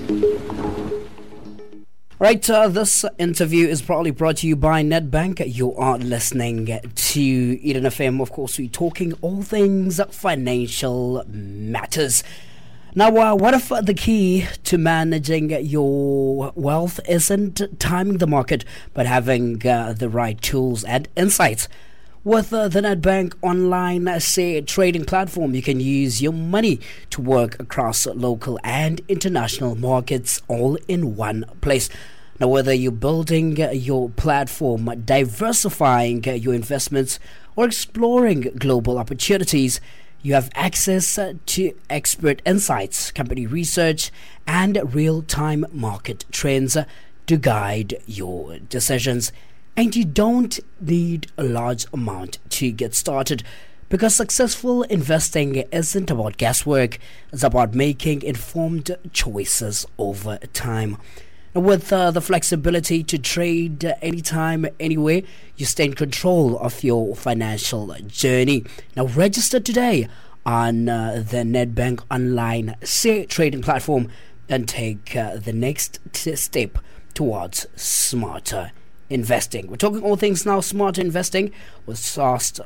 Right, this interview is proudly brought to you by Nedbank. You are listening to Eden FM. Of course, we're talking all things financial matters. Now, what if the key to managing your wealth isn't timing the market, but having the right tools and insights? With the Nedbank online trading platform, you can use your money to work across local and international markets all in one place. Now, whether you're building your platform, diversifying your investments, or exploring global opportunities, you have access to expert insights, company research, and real-time market trends to guide your decisions. And you don't need a large amount to get started, because successful investing isn't about guesswork, it's about making informed choices over time. Now, with the flexibility to trade anytime, anywhere, you stay in control of your financial journey. Now, register today on the Nedbank online trading platform and take the next step towards smarter investing. We're talking all things now smarter investing, which starts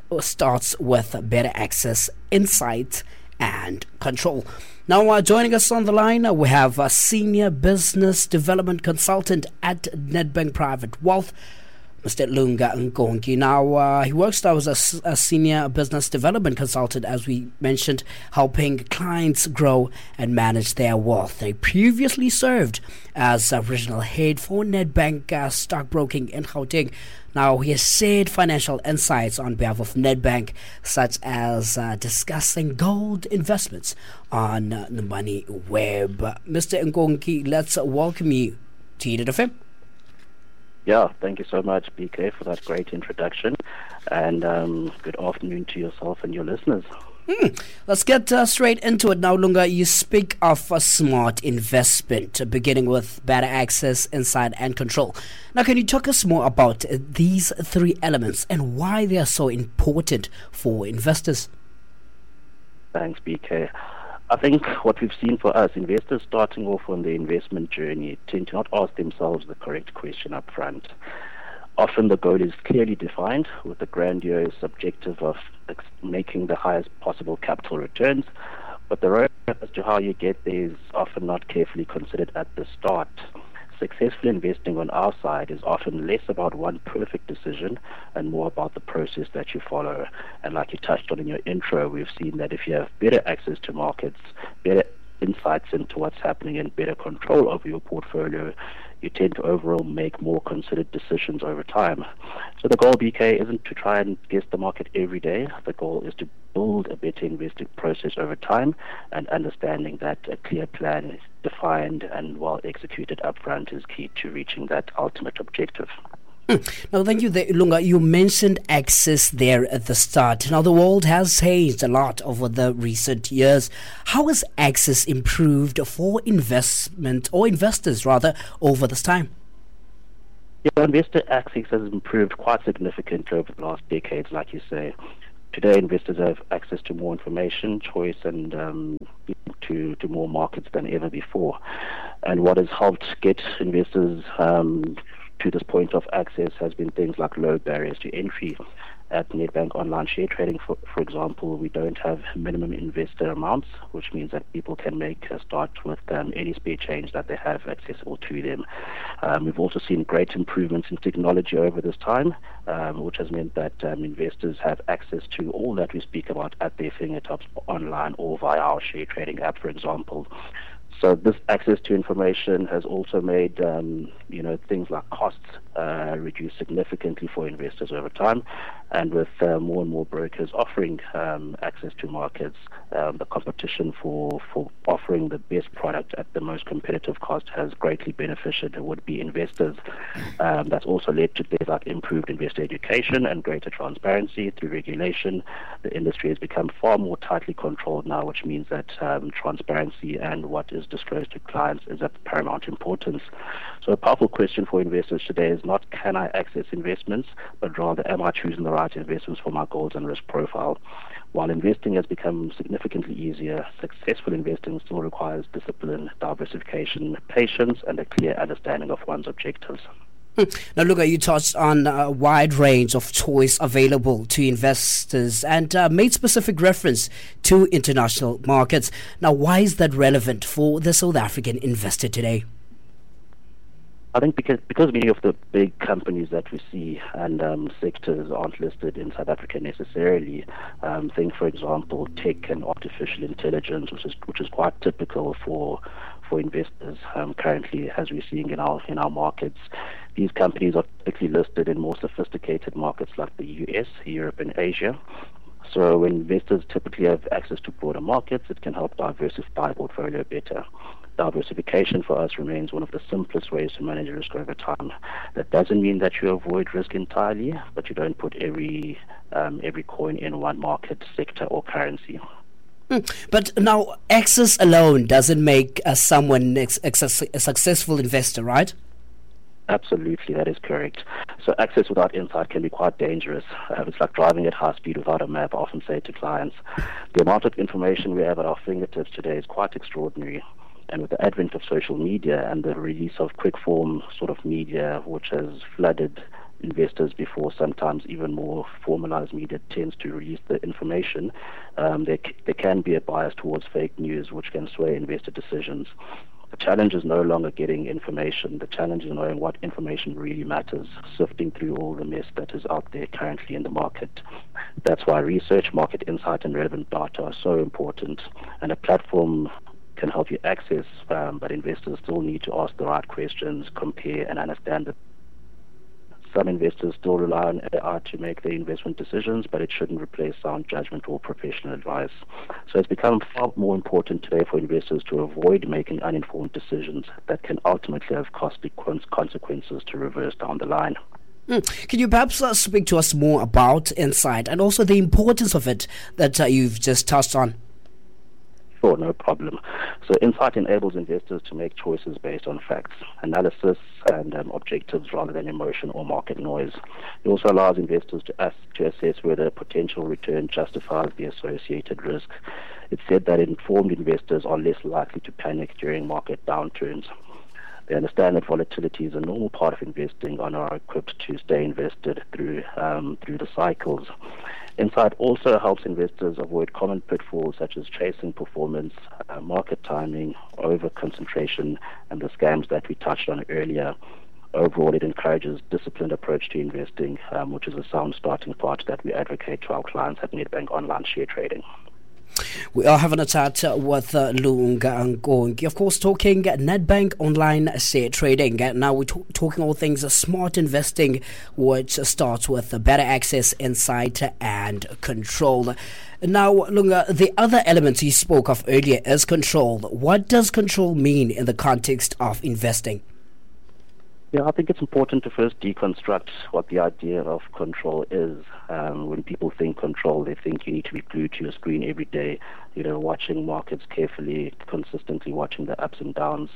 with better access, insight, and control. Now, joining us on the line, we have a senior business development consultant at Nedbank Private Wealth, Mr. Lunga Nkonki. Now, he works now as a senior business development consultant, as we mentioned, helping clients grow and manage their wealth. They previously served as a regional head for Nedbank stockbroking in Gauteng. Now, he has shared financial insights on behalf of Nedbank, such as discussing gold investments on the Money Web. Mr. Nkonki, let's welcome you to Eden FM. Yeah, thank you so much, BK, for that great introduction. And good afternoon to yourself and your listeners. Let's get straight into it now, Lunga. You speak of a smart investment, beginning with better access, insight, and control. Now, can you talk us more about these three elements and why they are so important for investors? Thanks, BK. I think what we've seen for us, investors starting off on the investment journey tend to not ask themselves the correct question up front. Often the goal is clearly defined with the grandiose objective of making the highest possible capital returns, but the road as to how you get there is often not carefully considered at the start. Successful investing on our side is often less about one perfect decision and more about the process that you follow. And like you touched on in your intro, we've seen that if you have better access to markets, better insights into what's happening, and better control over your portfolio, you tend to overall make more considered decisions over time. So the goal, BK, isn't to try and guess the market every day. The goal is to build a better investing process over time, and understanding that a clear plan is defined and well executed upfront is key to reaching that ultimate objective. Now, thank you, Lunga. You mentioned access there at the start. Now, the world has changed a lot over the recent years. How has access improved for investors over this time? Yeah, investor access has improved quite significantly over the last decades, like you say. Today, investors have access to more information, choice, and to more markets than ever before. And what has helped get investors to this point of access has been things like low barriers to entry. At Nedbank Online Share Trading, for example, we don't have minimum investor amounts, which means that people can make a start with any spare change that they have accessible to them. We've also seen great improvements in technology over this time, which has meant that investors have access to all that we speak about at their fingertips online or via our share trading app, for example. So this access to information has also made, things like costs reduce significantly for investors over time. And with more and more brokers offering access to markets, the competition for offering the best product at the most competitive cost has greatly benefited would-be investors. That's also led to things like improved investor education and greater transparency through regulation. The industry has become far more tightly controlled now, which means that transparency and what is is disclosed to clients is of paramount importance. So a powerful question for investors today is not can I access investments, but rather am I choosing the right investments for my goals and risk profile. While investing has become significantly easier, successful investing still requires discipline, diversification, patience, and a clear understanding of one's objectives. Now, look, you touched on a wide range of choice available to investors and made specific reference to international markets. Now, why is that relevant for the South African investor today? I think because many of the big companies that we see and sectors aren't listed in South Africa necessarily. Think, for example, tech and artificial intelligence, which is quite typical for investors currently, as we're seeing in our markets. These companies are typically listed in more sophisticated markets like the US, Europe, and Asia. So when investors typically have access to broader markets, it can help diversify a portfolio better. Diversification for us remains one of the simplest ways to manage risk over time. That doesn't mean that you avoid risk entirely, but you don't put every coin in one market, sector, or currency. But now, access alone doesn't make someone a successful investor, right? Absolutely, that is correct. So access without insight can be quite dangerous. It's like driving at high speed without a map, I often say to clients. The amount of information we have at our fingertips today is quite extraordinary. And with the advent of social media and the release of quick form sort of media, which has flooded investors before, sometimes even more formalized media tends to release the information, there can be a bias towards fake news, which can sway investor decisions. The challenge is no longer getting information. The challenge is knowing what information really matters, sifting through all the mess that is out there currently in the market. That's why research, market insight, and relevant data are so important. And a platform can help you access, but investors still need to ask the right questions, compare, and understand it. Some investors still rely on AI to make their investment decisions, but it shouldn't replace sound judgment or professional advice. So it's become far more important today for investors to avoid making uninformed decisions that can ultimately have costly consequences to reverse down the line. Can you perhaps speak to us more about insight and also the importance of it that you've just touched on? Sure, no problem. So insight enables investors to make choices based on facts, analysis, and objectives rather than emotion or market noise. It also allows investors to assess whether a potential return justifies the associated risk. It's said that informed investors are less likely to panic during market downturns. They understand that volatility is a normal part of investing and are equipped to stay invested through the cycles. Insight also helps investors avoid common pitfalls such as chasing performance, market timing, over-concentration, and the scams that we touched on earlier. Overall, it encourages disciplined approach to investing, which is a sound starting point that we advocate to our clients at Nedbank Online Share Trading. We are having a chat with Lunga Nkongi, of course, talking Nedbank Online Share Trading. Now we're talking all things smart investing, which starts with better access, insight, and control. Now, Lunga, the other element you spoke of earlier is control. What does control mean in the context of investing? Yeah, I think it's important to first deconstruct what the idea of control is. When people think control, they think you need to be glued to your screen every day, watching markets carefully, consistently watching the ups and downs.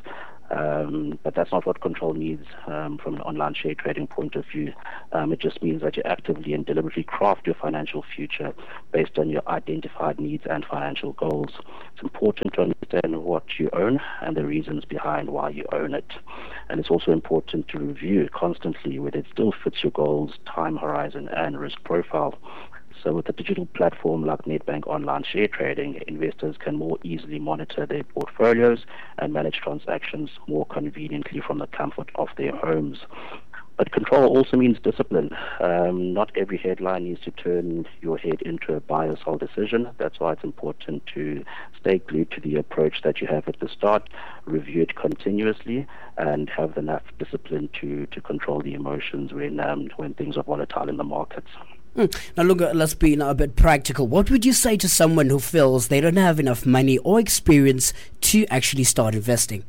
But that's not what control means from an online share trading point of view. It just means that you actively and deliberately craft your financial future based on your identified needs and financial goals. It's important to understand what you own and the reasons behind why you own it. And it's also important to review constantly whether it still fits your goals, time horizon, and risk profile. So with a digital platform like Nedbank Online Share Trading, investors can more easily monitor their portfolios and manage transactions more conveniently from the comfort of their homes. But control also means discipline. Not every headline needs to turn your head into a buy or sell decision. That's why it's important to stay glued to the approach that you have at the start, review it continuously, and have enough discipline to control the emotions when things are volatile in the markets. Now, look, let's be a bit practical. What would you say to someone who feels they don't have enough money or experience to actually start investing?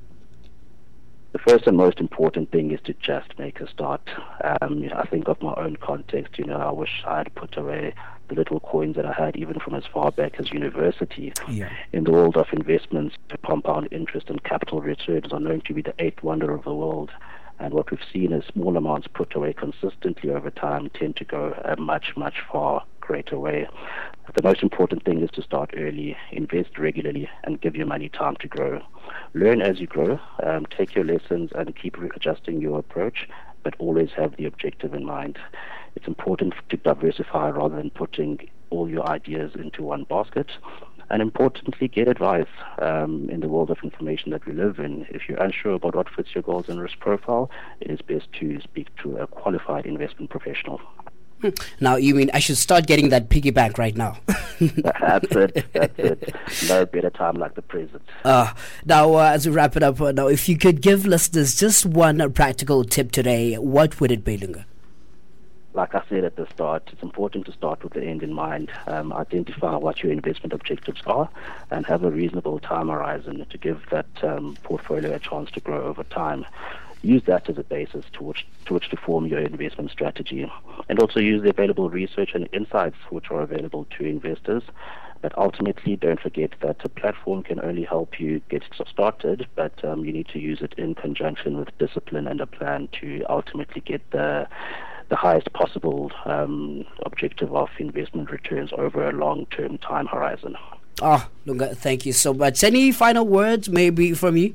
The first and most important thing is to just make a start. I think of my own context. I wish I had put away the little coins that I had even from as far back as university. Yeah. In the world of investments, the compound interest and capital returns are known to be the eighth wonder of the world. And what we've seen is small amounts put away consistently over time tend to go a much, much far greater way. The most important thing is to start early, invest regularly, and give your money time to grow. Learn as you grow, take your lessons and keep adjusting your approach, but always have the objective in mind. It's important to diversify rather than putting all your ideas into one basket. And importantly, get advice in the world of information that we live in. If you're unsure about what fits your goals and risk profile, it is best to speak to a qualified investment professional. Now, you mean I should start getting that piggy bank right now? That's it. No better time like the present. Now, as we wrap it up, now, if you could give listeners just one practical tip today, what would it be, Lunga? Like I said at the start, it's important to start with the end in mind. Identify what your investment objectives are and have a reasonable time horizon to give that portfolio a chance to grow over time. Use that as a basis to which to form your investment strategy. And also use the available research and insights which are available to investors. But ultimately, don't forget that a platform can only help you get started, but you need to use it in conjunction with discipline and a plan to ultimately get the highest possible objective of investment returns over a long-term time horizon. Lunga, thank you so much. Any final words maybe from you?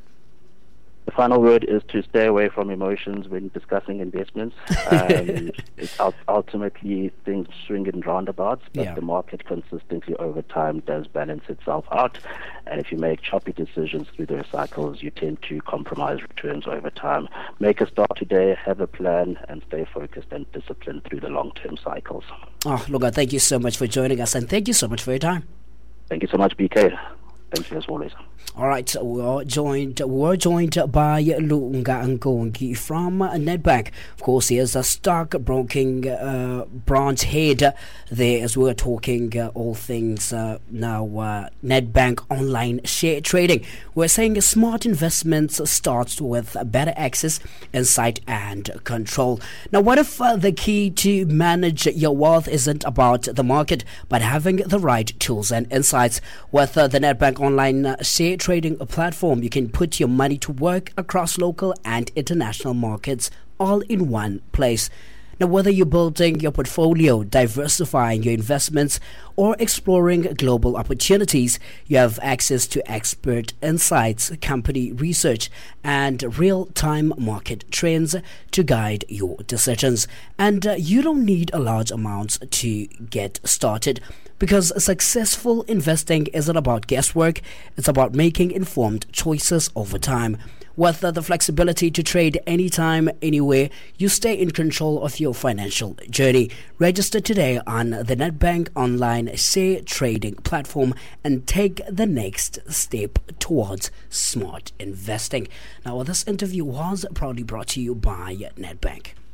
The final word is to stay away from emotions when discussing investments. It's ultimately things swing in roundabouts, but the market consistently over time does balance itself out. And if you make choppy decisions through those cycles, you tend to compromise returns over time. Make a start today, have a plan, and stay focused and disciplined through the long-term cycles. Lunga, thank you so much for joining us, and thank you so much for your time. Thank you so much, BK. Thank you as always. All right, so we're joined by Lunga Nkongi from Nedbank. Of course, he is a stock broking branch head there as we're talking all things now Nedbank online share trading. We're saying smart investments starts with better access, insight and control. Now, what if the key to manage your wealth isn't about the market, but having the right tools and insights? With the Nedbank online share trading platform, you can put your money to work across local and international markets all in one place. Now, whether you're building your portfolio, diversifying your investments, or exploring global opportunities, you have access to expert insights, company research, and real-time market trends to guide your decisions. And you don't need a large amounts to get started, because successful investing isn't about guesswork, it's about making informed choices over time. With the flexibility to trade anytime, anywhere, you stay in control of your financial journey. Register today on the Nedbank online share trading platform and take the next step towards smart investing. Now, this interview was proudly brought to you by Nedbank.